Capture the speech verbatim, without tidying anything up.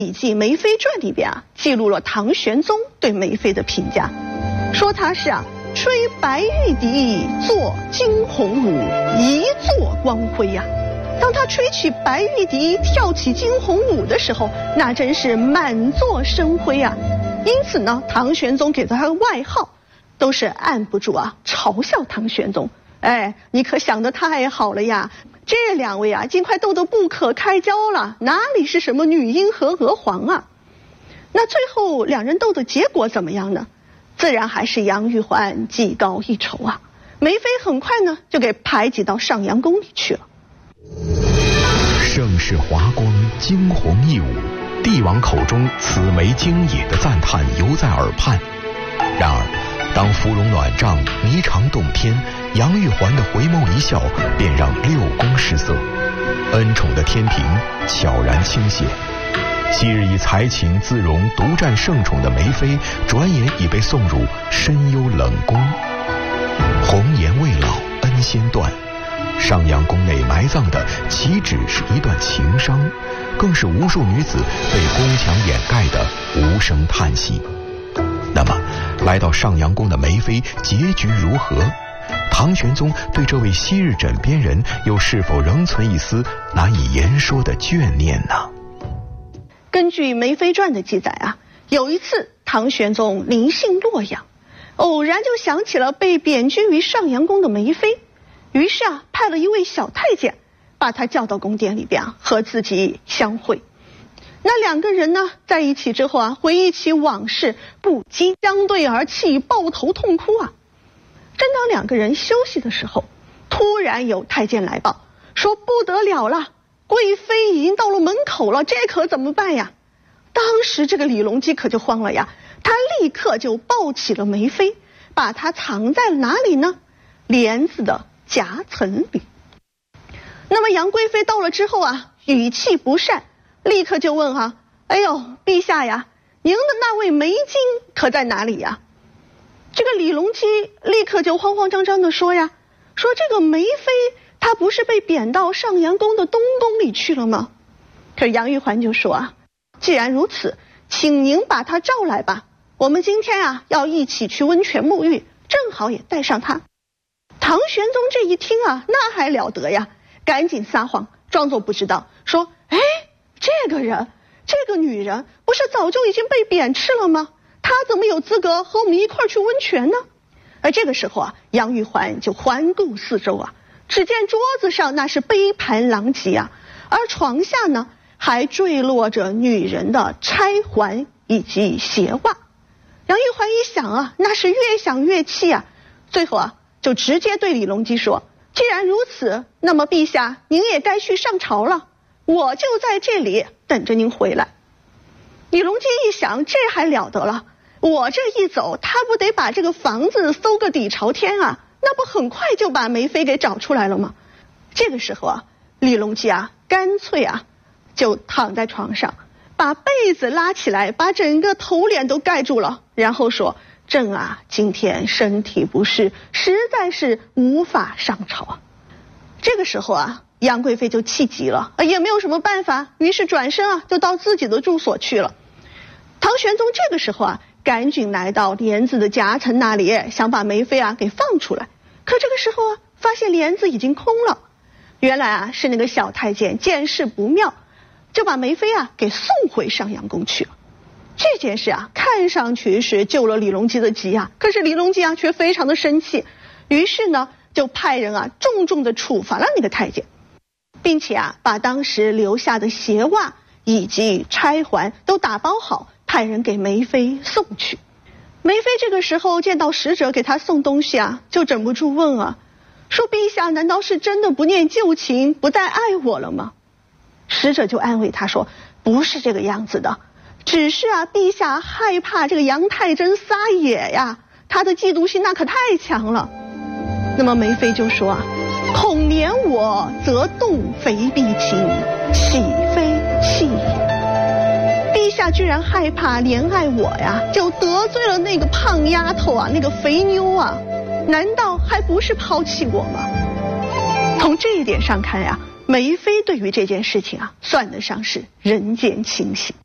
《礼记·梅妃传》里边啊，记录了唐玄宗对梅妃的评价，说她是啊，吹白玉笛，作惊鸿舞，一作光辉呀、啊。当她吹起白玉笛，跳起惊鸿舞的时候，那真是满座生辉啊。因此呢，唐玄宗给她的外号，都是按不住啊嘲笑唐玄宗。哎，你可想得太好了呀！这两位啊，尽快斗得不可开交了，哪里是什么女婴和娥皇啊？那最后两人斗的结果怎么样呢？自然还是杨玉环技高一筹啊。梅妃很快呢就给排挤到上阳宫里去了。 盛世华光，惊鸿一舞，帝王口中此梅惊也的赞叹犹在耳畔。然而当芙蓉暖帐，霓裳动天，杨玉环的回眸一笑，便让六宫失色。恩宠的天平悄然倾斜。昔日以才情自容独占圣宠的梅妃，转眼已被送入深幽冷宫。红颜未老，恩先断。上阳宫内埋葬的岂止是一段情伤，更是无数女子被宫墙掩盖的无声叹息。那么来到上阳宫的梅妃结局如何？唐玄宗对这位昔日枕边人又是否仍存一丝难以言说的眷念呢？ 根据《梅妃传》的记载啊，有一次唐玄宗临幸洛阳，偶然就想起了被贬居于上阳宫的梅妃，于是啊派了一位小太监把她叫到宫殿里边啊，和自己相会。那两个人呢在一起之后啊，回忆起往事，不禁相对而泣，抱头痛哭啊。正当两个人休息的时候，突然有太监来报说不得了了，贵妃已经到了门口了，这可怎么办呀？当时这个李隆基可就慌了呀，他立刻就抱起了梅妃，把她藏在了哪里呢？帘子的夹层里。那么杨贵妃到了之后啊，语气不善，立刻就问啊，哎呦，陛下呀，您的那位梅金可在哪里呀？这个李隆基立刻就慌慌张张地说呀，说这个梅妃她不是被贬到上阳宫的东宫里去了吗？可是杨玉环就说啊，既然如此，请您把她召来吧，我们今天啊要一起去温泉沐浴，正好也带上她。唐玄宗这一听啊，那还了得呀，赶紧撒谎，装作不知道，说哎，这个人这个女人不是早就已经被贬斥了吗？她怎么有资格和我们一块去温泉呢？而这个时候啊，杨玉环就环顾四周啊，只见桌子上那是杯盘狼藉啊，而床下呢还坠落着女人的钗环以及鞋袜。杨玉环一想啊，那是越想越气啊，最后啊就直接对李隆基说，既然如此，那么陛下您也该去上朝了，我就在这里等着您回来。李隆基一想，这还了得了，我这一走，他不得把这个房子搜个底朝天啊，那不很快就把梅妃给找出来了吗？这个时候啊，李隆基啊干脆啊就躺在床上，把被子拉起来，把整个头脸都盖住了，然后说，朕啊今天身体不适，实在是无法上朝啊。这个时候啊，杨贵妃就气急了，也没有什么办法，于是转身啊就到自己的住所去了。唐玄宗这个时候啊赶紧来到帘子的夹层那里，想把梅妃啊给放出来，可这个时候啊发现帘子已经空了。原来啊是那个小太监见势不妙，就把梅妃啊给送回上阳宫去了。这件事啊看上去是救了李隆基的急啊，可是李隆基啊却非常的生气，于是呢就派人啊重重的处罚了那个太监，并且啊把当时留下的鞋袜以及钗环都打包好，派人给梅妃送去。梅妃这个时候见到使者给她送东西啊，就忍不住问啊，说陛下难道是真的不念旧情，不再爱我了吗？使者就安慰她说，不是这个样子的，只是啊陛下害怕这个杨太真撒野呀，她的嫉妒心那可太强了。那么梅妃就说啊，恐怜我则动非必情，岂非弃也。陛下居然害怕怜爱我呀，就得罪了那个胖丫头啊，那个肥妞啊，难道还不是抛弃我吗？从这一点上看呀，梅妃对于这件事情啊，算得上是人间清醒。